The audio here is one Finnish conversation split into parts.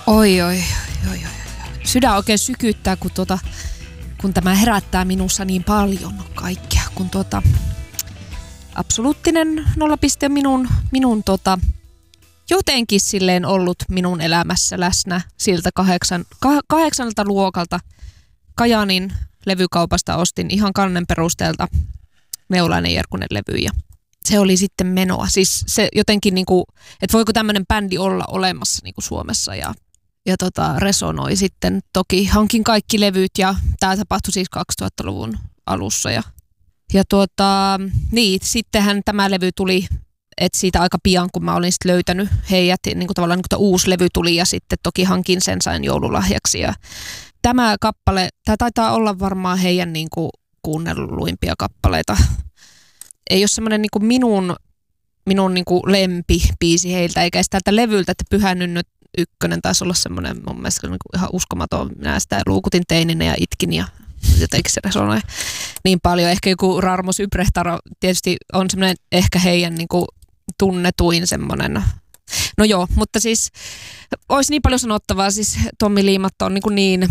Oi. Sydän oikein sykyttää, kun tämä herättää minussa niin paljon kaikkea. Kun absoluuttinen nollapiste minun jotenkin silleen ollut minun elämässä läsnä siltä 8. luokalta. Kajaanin levykaupasta ostin ihan kannen perusteelta Meulainen Jerkunen levy ja se oli sitten menoa. Siis se jotenkin niinku, että voiko tämmöinen bändi olla olemassa niinku Suomessa ja resonoi sitten. Toki hankin kaikki levyt ja tämä tapahtui siis 2000-luvun alussa ja niin, sittenhän tämä levy tuli, että siitä aika pian, kun mä olin sitten löytänyt heidät, niin kuin tavallaan niin kuin uusi levy tuli ja sitten toki hankin sen, sain joululahjaksi. Ja tämä kappale, tämä taitaa olla varmaan heidän niin kuin kuunnelluimpia kappaleita. Ei ole semmoinen niin kuin minun niin kuin lempibiisi heiltä, eikä edes tältä levyltä, että Pyhän nyt ykkönen taisi olla semmoinen mun mielestä niin kuin ihan uskomaton. Minä sitä luukutin teininä ja itkin ja jotenkin se resonoi niin paljon. Ehkä joku Rarmo Syprehtaro tietysti on semmoinen ehkä heidän niin kuin tunnetuin semmoinen. No joo, mutta siis olisi niin paljon sanottavaa. Siis Tommi Liimatta on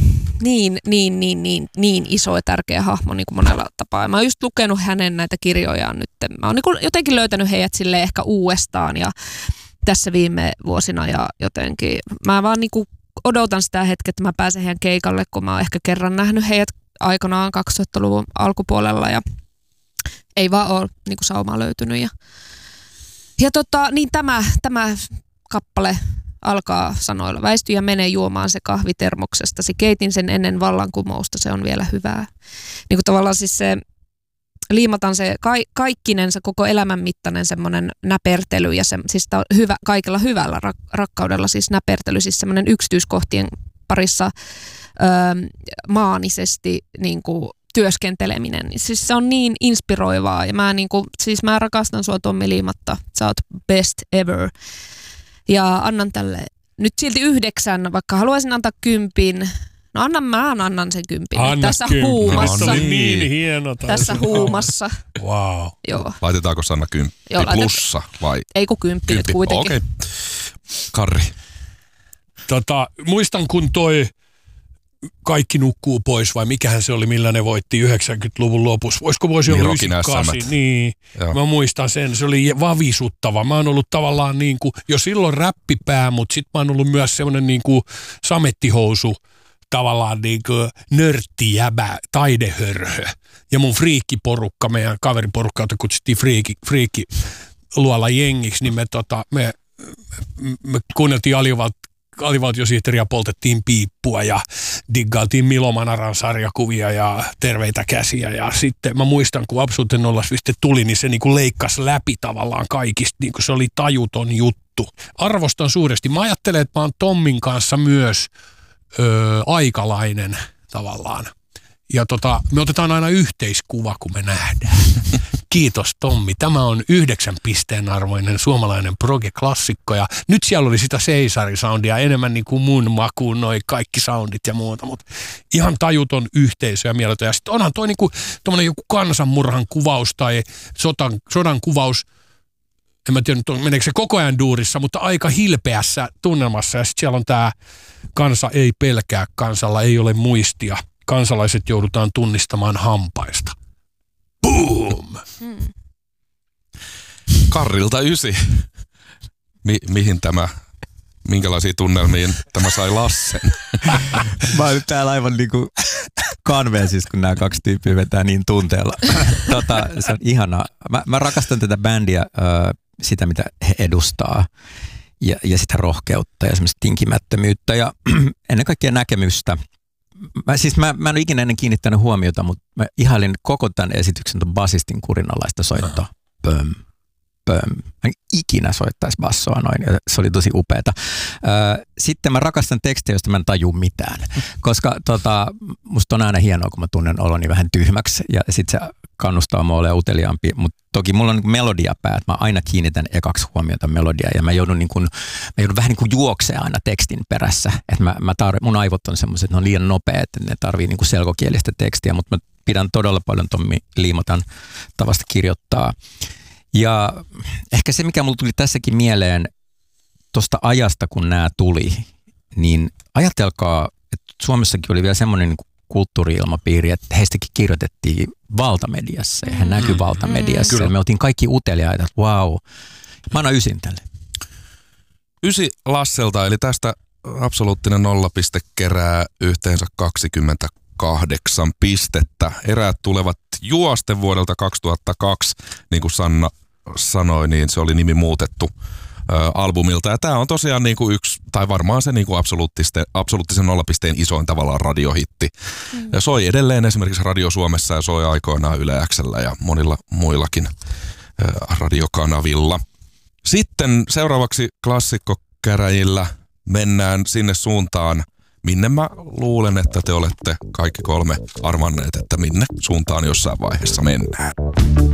niin iso ja tärkeä hahmo niin kuin monella tapaa. Mä oon just lukenut hänen näitä kirjojaan nyt. Mä oon niin kuin jotenkin löytänyt heidät silleen ehkä uudestaan ja tässä viime vuosina ja jotenkin mä vaan niin kuin odotan sitä hetkeä, että mä pääsen heidän keikalle, kun mä oon ehkä kerran nähnyt heidät aikanaan 2000-luvun alkupuolella ja ei vaan ole niin kuin saumaa löytynyt. Ja niin tämä kappale alkaa sanoilla. Väisty ja mene juomaan se kahvi termoksestasi. Keitin sen ennen vallankumousta, se on vielä hyvää. Niin kuin tavallaan siis se Liimatan se kaikkinensa koko elämän mittainen semmoinen näpertely ja siis hyvä, kaikella hyvällä rakkaudella siis näpertely, siis semmoinen yksityiskohtien parissa maanisesti niin kuin työskenteleminen. Siis se on niin inspiroivaa ja mä rakastan sua Tommi Liimatta, sä oot best ever. Ja annan tälle nyt silti 9, vaikka haluaisin antaa 10. No annan sen 10. Anna tässä 10. huumassa. No, niin hieno. Tässä huumassa. Wow. Joo. Laitetaanko Sanna 10 plussa vai? Ei kun 10 nyt kuitenkin. Okei. Karri. Muistan kun toi Kaikki nukkuu pois vai mikähän se oli, millä ne voitti 90-luvun lopussa. Voisi olla 98? Niin. Joo. Mä muistan sen. Se oli vavisuttava. Mä oon ollut tavallaan niin kuin, jo silloin räppipää, mutta sit mä oon ollut myös semmoinen niin kuin samettihousu, tavallaan niin kuin nörttijäbä, taidehörhö. Ja mun friikkiporukka, meidän kaveriporukka, jota kutsuttiin friikki luola jengiksi, niin me kuunneltiin alivaltiosihteeriä, poltettiin piippua ja diggailtiin Milo Manaran sarjakuvia ja terveitä käsiä. Ja sitten mä muistan, kun Absoluuttinen nollapiste tuli, niin se niinku leikkasi läpi tavallaan kaikista. Niinku se oli tajuton juttu. Arvostan suuresti. Mä ajattelen, että mä oon Tommin kanssa myös aikalainen tavallaan. Ja me otetaan aina yhteiskuva, kun me nähdään. Kiitos Tommi. Tämä on 9 pisteen arvoinen suomalainen proge-klassikko. Ja nyt siellä oli sitä Seisari-soundia enemmän niin kuin mun makuun noi kaikki soundit ja muuta. Mutta ihan tajuton yhteisö ja mieletön. Ja sitten onhan toi niin kuin tommoinen joku kansanmurhan kuvaus tai sodan kuvaus. En mä tiedä, meneekö se koko ajan duurissa, mutta aika hilpeässä tunnelmassa. Ja sitten siellä on tämä kansa ei pelkää, kansalla ei ole muistia. Kansalaiset joudutaan tunnistamaan hampaista. Boom! Karrilta 9. Minkälaisiin tunnelmiin tämä sai Lassen? Mä oon nyt täällä aivan niinku kanveesissa, kun nämä 2 tyyppiä vetää niin tunteella. Se on ihanaa. Mä rakastan tätä bändiä, sitä mitä he edustaa ja sitä rohkeutta ja semmoista tinkimättömyyttä ja ennen kaikkea näkemystä. Mä en ole ikinä ennen kiinnittänyt huomiota, mutta mä ihailin koko tämän esityksen ton basistin kurinalaista soittoa. Pöm. Mä en ikinä soittaisi bassoa noin, ja se oli tosi upeata. Sitten mä rakastan tekstejä, joista mä en tajua mitään, koska musta on aina hienoa, kun mä tunnen oloni vähän tyhmäksi, ja sitten se kannustaa mua olemaan uteliaampi, mutta toki mulla on niin melodiapää, että mä aina kiinnitän ekaksi huomiota melodiaa, ja mä joudun vähän niin kuin juoksemaan aina tekstin perässä, että mun aivot on semmoiset, että ne on liian nopeat, että ne tarvii niin kuin selkokielistä tekstiä, mutta mä pidän todella paljon Tommi Liimatan tavasta kirjoittaa. Ja ehkä se, mikä mulla tuli tässäkin mieleen tuosta ajasta, kun nämä tuli, niin ajatelkaa, että Suomessakin oli vielä semmoinen niin kulttuuri-ilmapiiri, että heistäkin kirjoitettiin valtamediassa ja hän näkyi valtamediassa. Ja me oltiin kaikki uteliaita, että vau. Mä annan 9 tälle. 9 Lasselta, eli tästä absoluuttinen nollapiste kerää yhteensä 28 pistettä. Eräät tulevat juosten vuodelta 2002, niin kuin Sanna sanoi, niin se oli nimi muutettu albumilta. Ja tämä on tosiaan niin kuin yksi, tai varmaan se niin kuin absoluuttisen nollapisteen isoin tavallaan radiohitti. Ja soi edelleen esimerkiksi Radio Suomessa ja soi aikoinaan Yle X:llä ja monilla muillakin radiokanavilla. Sitten seuraavaksi klassikkokäräjillä mennään sinne suuntaan, minne mä luulen, että te olette kaikki 3 arvanneet, että minne suuntaan jossain vaiheessa mennään.